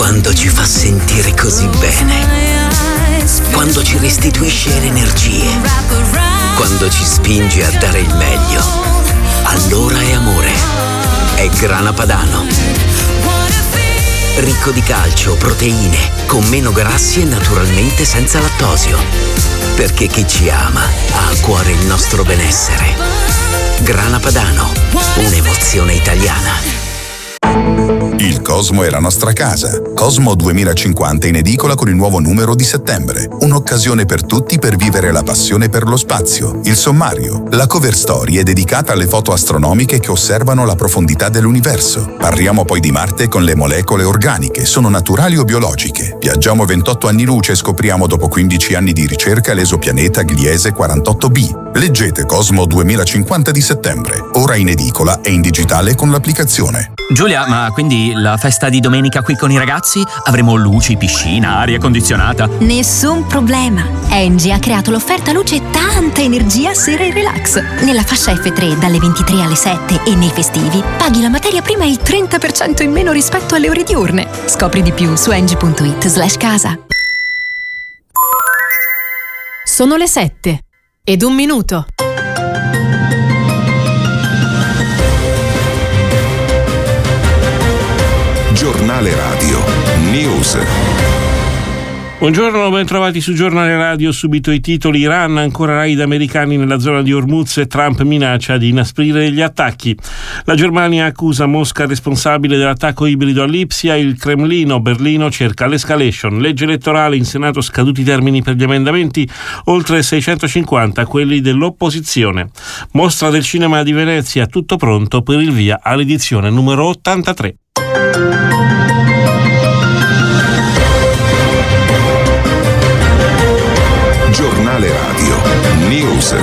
quando ci fa sentire così bene, quando ci restituisce le energie, quando ci spinge a dare il meglio, allora è amore. È Grana Padano. Ricco di calcio, proteine, con meno grassi e naturalmente senza lattosio. Perché chi ci ama ha a cuore il nostro benessere. Grana Padano, un'emozione italiana. Il Cosmo è la nostra casa. Cosmo 2050 in edicola con il nuovo numero di settembre. Un'occasione per tutti per vivere la passione per lo spazio. Il sommario. La cover story è dedicata alle foto astronomiche che osservano la profondità dell'universo. Parliamo poi di Marte con le molecole organiche. Sono naturali o biologiche? Viaggiamo 28 anni luce e scopriamo dopo 15 anni di ricerca l'esopianeta Gliese 48b. Leggete Cosmo 2050 di settembre. Ora in edicola e in digitale con l'applicazione. Giulia, ma quindi la festa di domenica qui con i ragazzi? Avremo luci, piscina, aria condizionata? Nessun problema. Engie ha creato l'offerta luce e tanta energia sera e relax. Nella fascia F3 dalle 23 alle 7 e nei festivi paghi la materia prima il 30% in meno rispetto alle ore diurne. Scopri di più su engie.it/casa. Sono le 7:01. Giornale Radio News. Buongiorno, ben trovati su Giornale Radio. Subito i titoli. Iran, ancora raid americani nella zona di Hormuz e Trump minaccia di inasprire gli attacchi. La Germania accusa Mosca responsabile dell'attacco ibrido a Lipsia. Il Cremlino, Berlino cerca l'escalation. Legge elettorale, in Senato scaduti i termini per gli emendamenti, oltre 650 quelli dell'opposizione. Mostra del cinema di Venezia, tutto pronto per il via all'edizione numero 83. Giornale Radio News.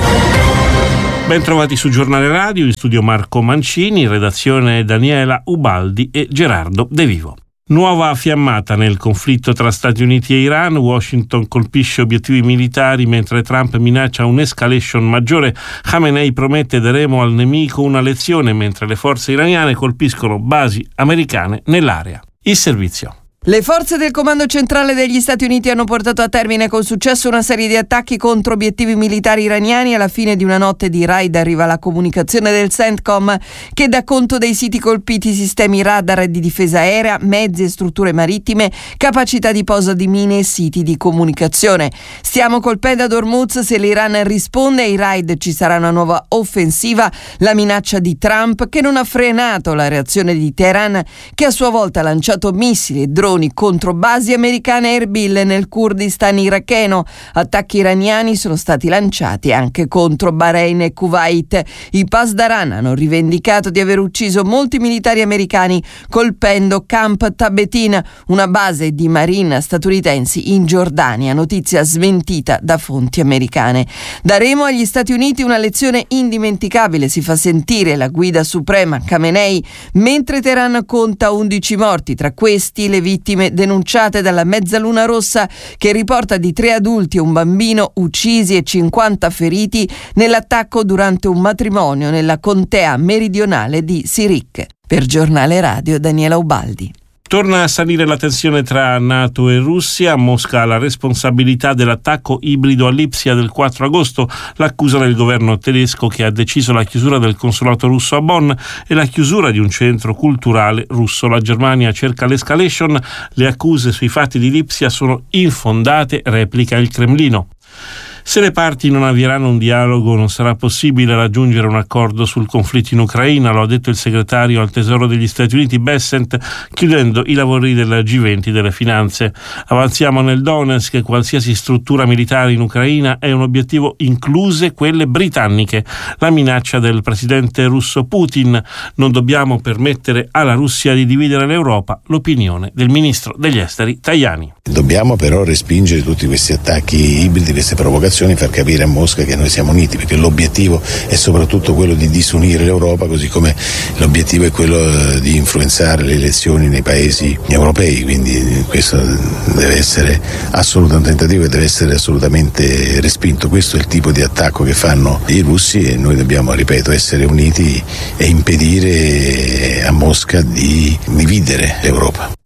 Ben trovati su Giornale Radio, in studio Marco Mancini, in redazione Daniela Ubaldi e Gerardo De Vivo. Nuova fiammata nel conflitto tra Stati Uniti e Iran. Washington colpisce obiettivi militari mentre Trump minaccia un'escalation maggiore. Khamenei promette daremo al nemico una lezione mentre le forze iraniane colpiscono basi americane nell'area. Il servizio. Le forze del Comando Centrale degli Stati Uniti hanno portato a termine con successo una serie di attacchi contro obiettivi militari iraniani. Alla fine di una notte di raid arriva la comunicazione del CENTCOM che dà conto dei siti colpiti, sistemi radar di difesa aerea, mezzi e strutture marittime, capacità di posa di mine e siti di comunicazione. Stiamo colpendo ad Hormuz, se l'Iran risponde ai raid ci sarà una nuova offensiva. La minaccia di Trump che non ha frenato la reazione di Teheran, che a sua volta ha lanciato missili e droni contro basi americane a Erbil nel Kurdistan iracheno. Attacchi iraniani sono stati lanciati anche contro Bahrain e Kuwait. I Pasdaran hanno rivendicato di aver ucciso molti militari americani colpendo Camp Tabetin, una base di marina statunitensi in Giordania, notizia smentita da fonti americane. Daremo agli Stati Uniti una lezione indimenticabile, si fa sentire la guida suprema Khamenei, mentre Teheran conta 11 morti, tra questi le vittime denunciate dalla Mezzaluna Rossa, che riporta di 3 adulti e un bambino uccisi e 50 feriti nell'attacco durante un matrimonio nella contea meridionale di Sirik. Per Giornale Radio Daniela Ubaldi. Torna a salire la tensione tra NATO e Russia. Mosca ha la responsabilità dell'attacco ibrido a Lipsia del 4 agosto, l'accusa del governo tedesco che ha deciso la chiusura del consolato russo a Bonn e la chiusura di un centro culturale russo. La Germania cerca l'escalation, le accuse sui fatti di Lipsia sono infondate, replica il Cremlino. Se le parti non avvieranno un dialogo non sarà possibile raggiungere un accordo sul conflitto in Ucraina, lo ha detto il segretario al Tesoro degli Stati Uniti Bessent, chiudendo i lavori del G20 delle finanze. Avanziamo nel Donetsk, qualsiasi struttura militare in Ucraina è un obiettivo, incluse quelle britanniche. La minaccia del presidente russo Putin: non dobbiamo permettere alla Russia di dividere l'Europa, l'opinione del ministro degli esteri Tajani. Dobbiamo però respingere tutti questi attacchi ibridi, queste provocazioni, far capire a Mosca che noi siamo uniti, perché l'obiettivo è soprattutto quello di disunire l'Europa, così come l'obiettivo è quello di influenzare le elezioni nei paesi europei, quindi questo deve essere un tentativo che deve essere assolutamente respinto. Questo è il tipo di attacco che fanno i russi e noi dobbiamo, ripeto, essere uniti e impedire a Mosca di dividere l'Europa.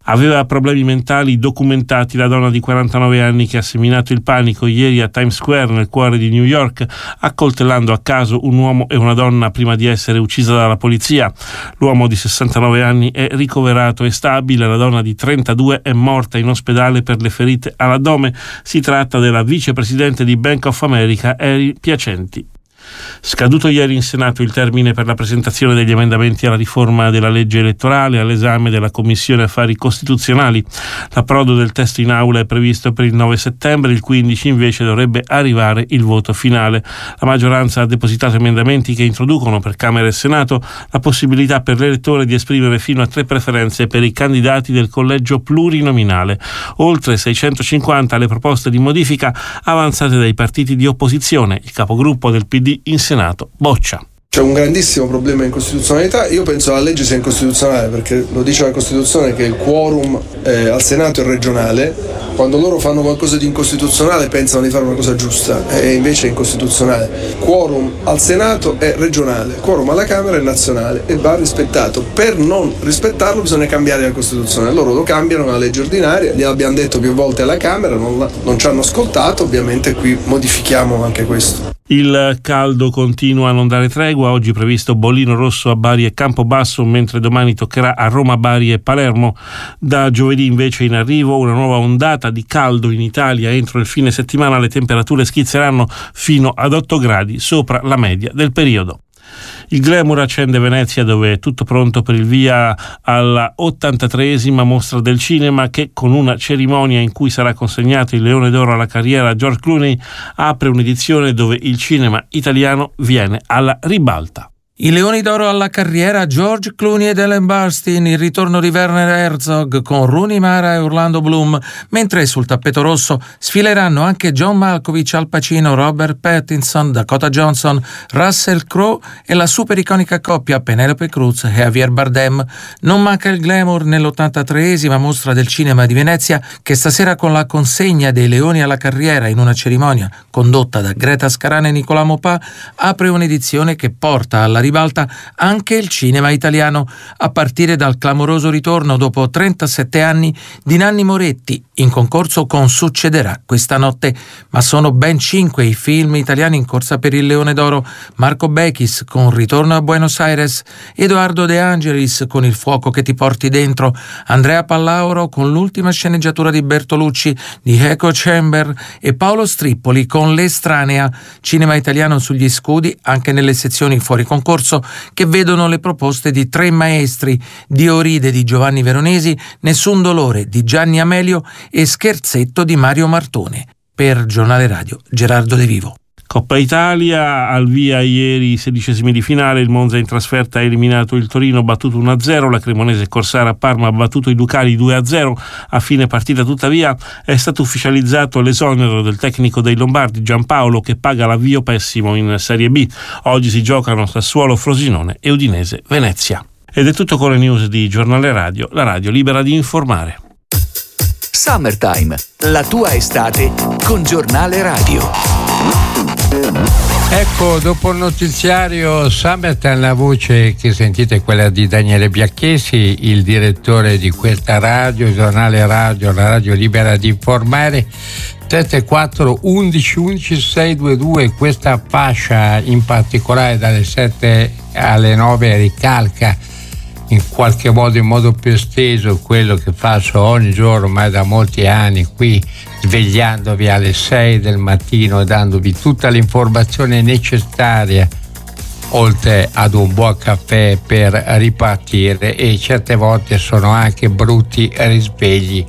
Aveva problemi mentali documentati la donna di 49 anni che ha seminato il panico ieri a Times Square nel cuore di New York, accoltellando a caso un uomo e una donna prima di essere uccisa dalla polizia. L'uomo di 69 anni è ricoverato e stabile, la donna di 32 è morta in ospedale per le ferite all'addome. Si tratta della vicepresidente di Bank of America, Eri Piacenti. Scaduto ieri in Senato il termine per la presentazione degli emendamenti alla riforma della legge elettorale all'esame della Commissione Affari Costituzionali. L'approdo del testo in aula è previsto per il 9 settembre, il 15 invece dovrebbe arrivare il voto finale. La maggioranza ha depositato emendamenti che introducono per Camera e Senato la possibilità per l'elettore di esprimere fino a 3 preferenze per i candidati del collegio plurinominale. Oltre 650 le proposte di modifica avanzate dai partiti di opposizione. Il capogruppo del PD in Senato boccia. C'è un grandissimo problema di incostituzionalità. Io penso che la legge sia incostituzionale perché lo dice la Costituzione che il quorum al Senato è regionale. Quando loro fanno qualcosa di incostituzionale pensano di fare una cosa giusta e invece è incostituzionale. Quorum al Senato è regionale, quorum alla Camera è nazionale e va rispettato. Per non rispettarlo bisogna cambiare la Costituzione. Loro lo cambiano nella legge ordinaria, gliel'abbiamo detto più volte alla Camera, non ci hanno ascoltato, ovviamente qui modifichiamo anche questo. Il caldo continua a non dare tregua, oggi previsto bollino rosso a Bari e Campobasso, mentre domani toccherà a Roma, Bari e Palermo. Da giovedì invece in arrivo una nuova ondata di caldo in Italia. Entro il fine settimana le temperature schizzeranno fino ad 8 gradi sopra la media del periodo. Il glamour accende Venezia, dove è tutto pronto per il via alla 83esima mostra del cinema che, con una cerimonia in cui sarà consegnato il Leone d'Oro alla carriera a George Clooney, apre un'edizione dove il cinema italiano viene alla ribalta. I Leoni d'Oro alla carriera, George Clooney ed Ellen Burstyn, il ritorno di Werner Herzog con Rooney Mara e Orlando Bloom, mentre sul tappeto rosso sfileranno anche John Malkovich, Al Pacino, Robert Pattinson, Dakota Johnson, Russell Crowe e la super iconica coppia Penelope Cruz e Javier Bardem. Non manca il glamour nell'83esima mostra del cinema di Venezia, che stasera con la consegna dei Leoni alla carriera in una cerimonia condotta da Greta Scarana e Nicolà Maupas apre un'edizione che porta alla ribalta anche il cinema italiano, a partire dal clamoroso ritorno dopo 37 anni di Nanni Moretti in concorso con Succederà questa notte, ma sono ben 5 i film italiani in corsa per il Leone d'Oro: Marco Bechis con Ritorno a Buenos Aires, Edoardo De Angelis con Il fuoco che ti porti dentro, Andrea Pallauro con l'ultima sceneggiatura di Bertolucci di Echo Chamber e Paolo Strippoli con L'Estranea. Cinema italiano sugli scudi anche nelle sezioni fuori concorso, che vedono le proposte di Tre maestri, Dioride di Giovanni Veronesi, Nessun dolore di Gianni Amelio e Scherzetto di Mario Martone. Per Giornale Radio, Gerardo De Vivo. Coppa Italia, al via ieri i 16esimi di finale. Il Monza in trasferta ha eliminato il Torino, battuto 1-0, la Cremonese Corsara a Parma ha battuto i Ducali 2-0. A fine partita tuttavia è stato ufficializzato l'esonero del tecnico dei Lombardi Giampaolo, che paga l'avvio pessimo in Serie B. Oggi si giocano Sassuolo Frosinone e Udinese Venezia. Ed è tutto con le news di Giornale Radio, la radio libera di informare. Summertime, la tua estate con Giornale Radio. Ecco, dopo il notiziario Summertime, la voce che sentite è quella di Daniele Biacchesi, il direttore di questa radio, Giornale Radio, la radio libera di informare. 34 11 11 622, questa fascia in particolare dalle 7 alle 9 ricalca in qualche modo, in modo più esteso, quello che faccio ogni giorno ormai da molti anni qui, svegliandovi alle 6 del mattino e dandovi tutta l'informazione necessaria, oltre ad un buon caffè per ripartire, e certe volte sono anche brutti risvegli.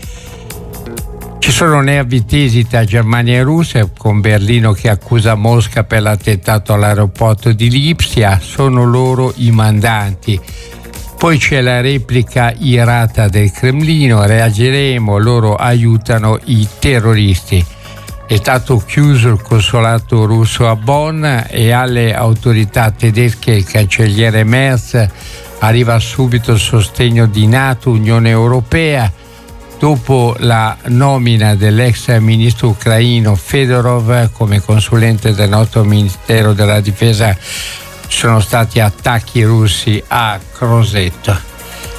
Ci sono nervi tesi tra Germania e Russia, con Berlino che accusa Mosca per l'attentato all'aeroporto di Lipsia, sono loro i mandanti. Poi c'è la replica irata del Cremlino, reagiremo, loro aiutano i terroristi. È stato chiuso il consolato russo a Bonn e alle autorità tedesche il cancelliere Merz arriva subito il sostegno di NATO, Unione Europea. Dopo la nomina dell'ex ministro ucraino Fedorov come consulente del nostro Ministero della Difesa, sono stati attacchi russi a Crosetto.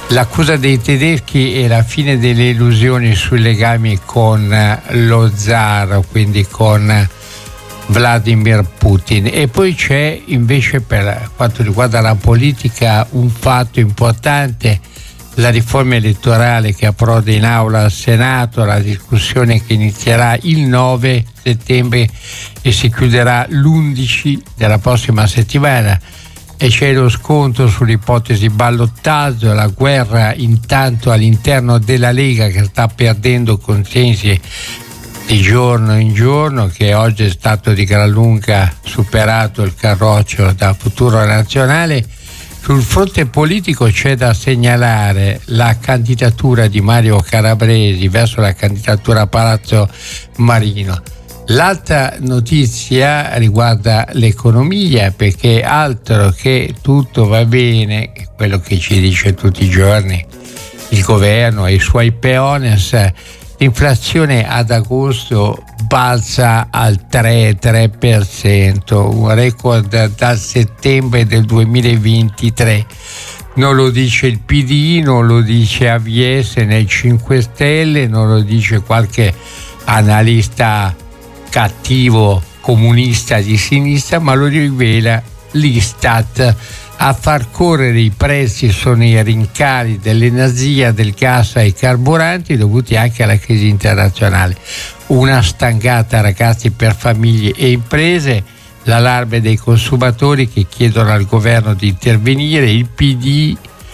L'accusa dei tedeschi è la fine delle illusioni sui legami con lo zar, quindi con Vladimir Putin. E poi c'è invece, per quanto riguarda la politica, un fatto importante: la riforma elettorale che approda in aula al Senato, la discussione che inizierà il 9 settembre e si chiuderà l'11 della prossima settimana. E c'è lo scontro sull'ipotesi ballottaggio, la guerra intanto all'interno della Lega, che sta perdendo consensi di giorno in giorno, che oggi è stato di gran lunga superato il carroccio da Futuro Nazionale. Sul fronte politico c'è da segnalare la candidatura di Mario Calabresi verso la candidatura a Palazzo Marino. L'altra notizia riguarda l'economia, perché altro che tutto va bene, quello che ci dice tutti i giorni il governo e i suoi peones, l'inflazione ad agosto balza al 3%, un record dal settembre del 2023. Non lo dice il PD, non lo dice AVS nei 5 Stelle, non lo dice qualche analista cattivo comunista di sinistra, ma lo rivela l'Istat. A far correre i prezzi sono i rincari dell'energia, del gas e i carburanti, dovuti anche alla crisi internazionale. Una stangata, ragazzi, per famiglie e imprese, l'allarme dei consumatori che chiedono al governo di intervenire. Il PD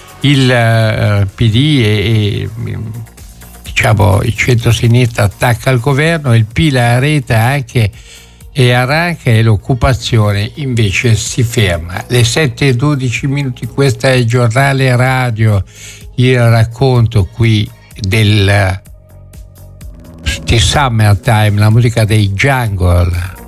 e diciamo il centro-sinistra attacca il governo, il PIL arreta anche e arranca, e l'occupazione invece si ferma. Le 7:12, questo è il giornale radio, il racconto qui di Summertime, la musica dei Jungle.